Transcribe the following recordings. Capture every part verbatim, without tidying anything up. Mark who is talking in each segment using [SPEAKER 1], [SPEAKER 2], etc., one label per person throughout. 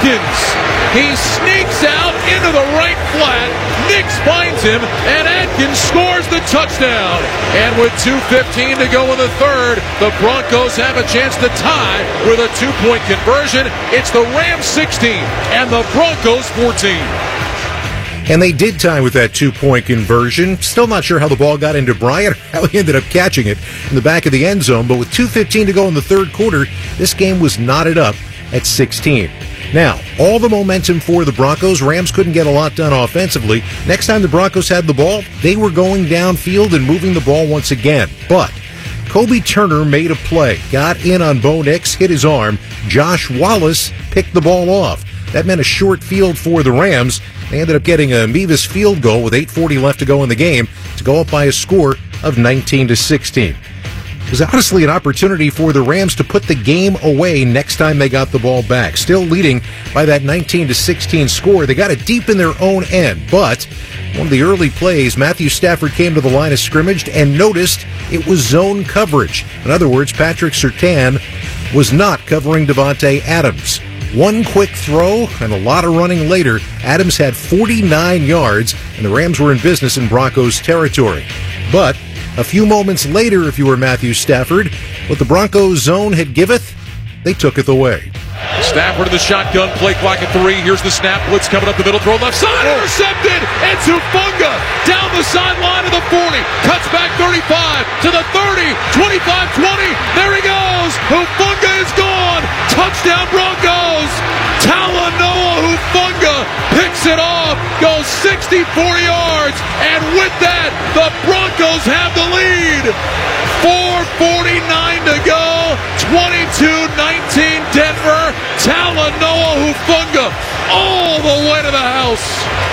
[SPEAKER 1] Atkins. He sneaks out into the right flat. Nix finds him, and Atkins scores the touchdown. And with two fifteen to go in the third, the Broncos have a chance to tie with a two-point conversion. It's the Rams sixteen and the Broncos fourteen.
[SPEAKER 2] And they did tie with that two-point conversion. Still not sure how the ball got into Bryant, how he ended up catching it in the back of the end zone. But with two fifteen to go in the third quarter, this game was knotted up at sixteen. Now, all the momentum for the Broncos. Rams couldn't get a lot done offensively. Next time the Broncos had the ball, they were going downfield and moving the ball once again. But Kobe Turner made a play, got in on Bo Nix, hit his arm. Josh Wallace picked the ball off. That meant a short field for the Rams. They ended up getting a Mevis field goal with eight forty left to go in the game to go up by a score of nineteen to sixteen. It was honestly an opportunity for the Rams to put the game away next time they got the ball back. Still leading by that nineteen to sixteen score. They got it deep in their own end, but one of the early plays, Matthew Stafford came to the line of scrimmage and noticed it was zone coverage. In other words, Patrick Surtain was not covering Davante Adams. One quick throw and a lot of running later, Adams had forty-nine yards, and the Rams were in business in Broncos territory. But a few moments later, if you were Matthew Stafford, what the Broncos zone had giveth, they took it away.
[SPEAKER 1] Stafford in the shotgun, play clock at three. Here's the snap, blitz coming up the middle, throw left side, intercepted. It's Hufanga down the sideline to the forty, cuts back thirty-five to the thirty, twenty-five twenty. There he goes. Hufanga is gone. Touchdown Broncos. Talanoa Hufanga picks it off, goes sixty-four yards, and with that, the Broncos have the lead. four forty-nine to go, twenty-two nineteen Denver. Talanoa Hufanga all the way to the house.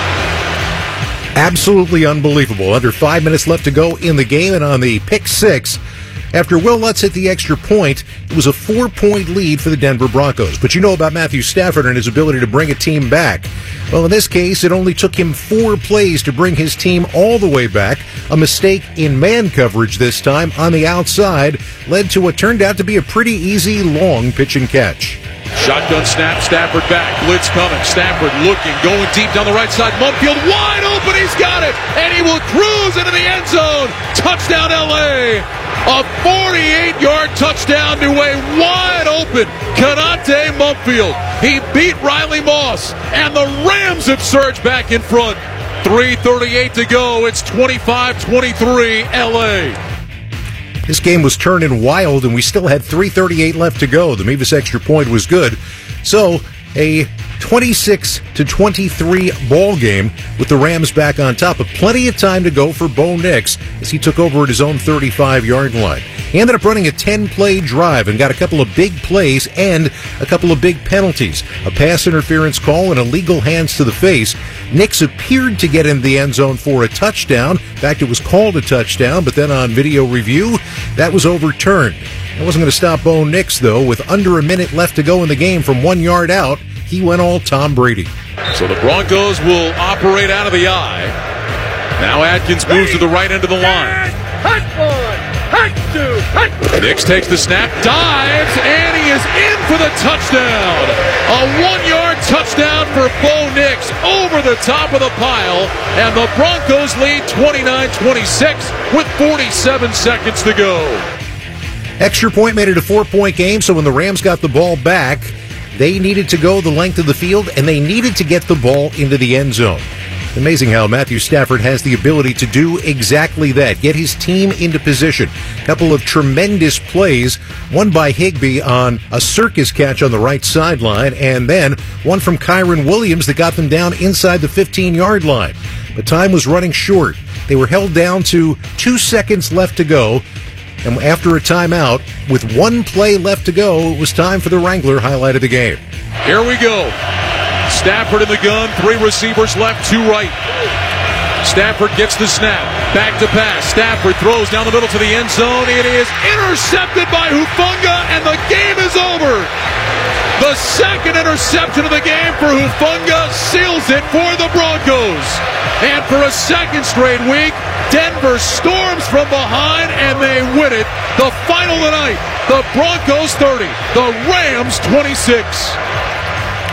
[SPEAKER 2] Absolutely unbelievable. Under five minutes left to go in the game, and on the pick six, after Will Lutz hit the extra point, it was a four-point lead for the Denver Broncos. But you know about Matthew Stafford and his ability to bring a team back. Well, in this case, it only took him four plays to bring his team all the way back. A mistake in man coverage this time on the outside led to what turned out to be a pretty easy long pitch and catch.
[SPEAKER 1] Shotgun snap, Stafford back, blitz coming, Stafford looking, going deep down the right side, Mumfield wide open, he's got it, and he will cruise into the end zone. Touchdown L A. A forty-eight yard touchdown to a wide open Konate Mumfield. He beat Riley Moss, and the Rams have surged back in front. three thirty-eight to go, it's twenty-five twenty-three L A.
[SPEAKER 2] This game was turning wild, and we still had three thirty-eight left to go. The Mevis extra point was good. So, a twenty-six to twenty-three ball game with the Rams back on top, but plenty of time to go for Bo Nix as he took over at his own thirty-five yard line. He ended up running a ten play drive and got a couple of big plays and a couple of big penalties. A pass interference call and illegal hands to the face. Nix appeared to get in the end zone for a touchdown. In fact, it was called a touchdown, but then on video review, that was overturned. That wasn't going to stop Bo Nix, though. With under a minute left to go in the game from one yard out, he went all Tom Brady.
[SPEAKER 1] So the Broncos will operate out of the eye. Now Atkins moves to the right end of the line. Nix takes the snap, dives, and he is in for the touchdown. A one-yard touchdown for Bo Nix over the top of the pile, and the Broncos lead twenty-nine twenty-six with forty-seven seconds to go.
[SPEAKER 2] Extra point made it a four-point game, so when the Rams got the ball back, they needed to go the length of the field, and they needed to get the ball into the end zone. Amazing how Matthew Stafford has the ability to do exactly that, get his team into position. A couple of tremendous plays, one by Higbee on a circus catch on the right sideline, and then one from Kyren Williams that got them down inside the fifteen yard line. But time was running short. They were held down to two seconds left to go. And after a timeout, with one play left to go, it was time for the Wrangler highlight of the game.
[SPEAKER 1] Here we go. Stafford in the gun, three receivers left, two right. Stafford gets the snap, back to pass. Stafford throws down the middle to the end zone. It is intercepted by Hufanga, and the game is over. The second interception of the game for Hufanga seals it for the Broncos. And for a second straight week, Denver storms from behind, and they win it. The final tonight, the Broncos thirty, the Rams twenty-six.